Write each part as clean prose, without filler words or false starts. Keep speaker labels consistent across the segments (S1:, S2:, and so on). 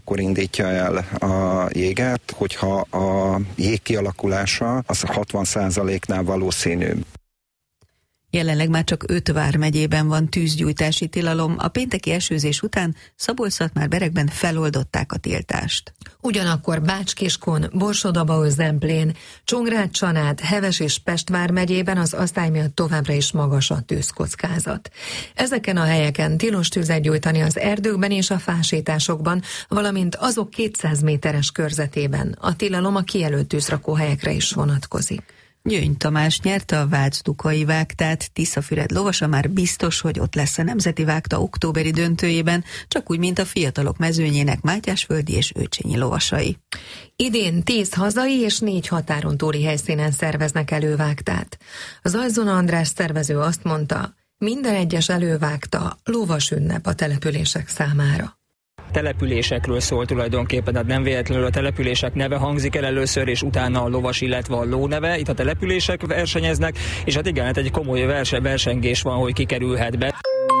S1: akkor indítja el a jéget, hogyha a jég kialakulása az 60%-nál valószínű.
S2: Jelenleg már csak 5 vármegyében van tűzgyújtási tilalom, a pénteki esőzés után Szabolcs-Szatmár-Berekben feloldották a tiltást.
S3: Ugyanakkor Bács-Kiskun, Borsod-Abaúj-Zemplén, Csongrád-Csanád, Heves és Pest vármegyében az asztály miatt továbbra is magas a tűzkockázat. Ezeken a helyeken tilos tüzet gyújtani az erdőkben és a fásításokban, valamint azok 200 méteres körzetében. A tilalom a kijelölt tűzrakóhelyekre is vonatkozik.
S2: Győny Tamás nyerte a Vác-Dukai vágtát, Tiszafüred lovasa már biztos, hogy ott lesz a nemzeti vágta októberi döntőjében, csak úgy, mint a fiatalok mezőnyének Mátyásföldi és Őcsényi lovasai.
S3: Idén 10 hazai és 4 határon túli helyszínen szerveznek elővágtát. Zajzona András szervező azt mondta, minden egyes elővágta lovas ünnep a települések számára.
S4: Településekről szól tulajdonképpen, tehát nem véletlenül a települések neve hangzik el először, és utána a lovas, illetve a ló neve. Itt a települések versenyeznek, és hát igen, hát egy komoly versengés van, hogy kikerülhet be.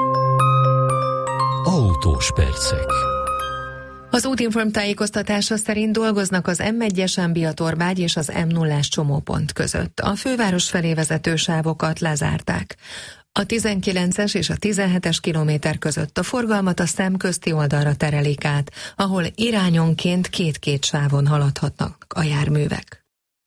S5: Autós percek.
S3: Az Útinform tájékoztatása szerint dolgoznak az M1-es Biatorbágy és az M0-as csomópont között. A főváros felé vezető sávokat lezárták. A 19-es és a 17-es kilométer között a forgalmat a szemközti oldalra terelik át, ahol irányonként 2 sávon haladhatnak a járművek.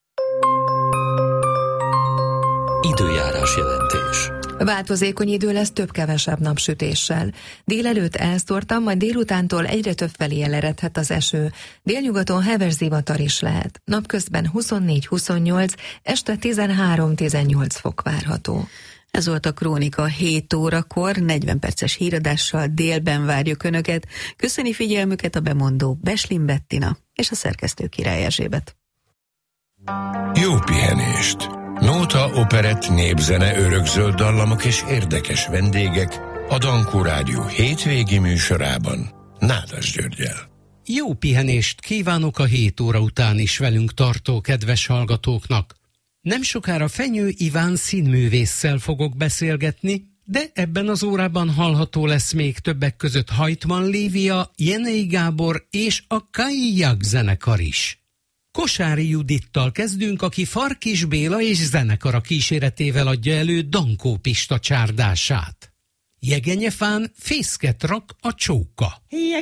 S5: Időjárás jelentés.
S3: Változékony idő lesz több-kevesebb napsütéssel. Délelőtt elszórtan, majd délutántól egyre több felé eleredhet az eső. Délnyugaton heves zivatar is lehet. Napközben 24-28, este 13-18 fok várható.
S2: Ez volt a Krónika 7 órakor, 40 perces híradással délben várjuk Önöket. Köszöni figyelmüket a bemondó Beslin Bettina és a szerkesztő Király Erzsébet.
S6: Jó pihenést! Nóta, operett, népzene, örökzöld dallamok és érdekes vendégek a Dankó Rádió hétvégi műsorában Nádas Györggyel.
S7: Jó pihenést kívánok a 7 óra után is velünk tartó kedves hallgatóknak. Nem sokára Fenyő Iván színművésszel fogok beszélgetni, de ebben az órában hallható lesz még többek között Hajtman Lívia, Jenei Gábor és a Kajjak zenekar is. Kosári Judittal kezdünk, aki Farkis Béla és zenekara kíséretével adja elő Dankó Pista csárdását. Jegenyefán fészket rak a csóka.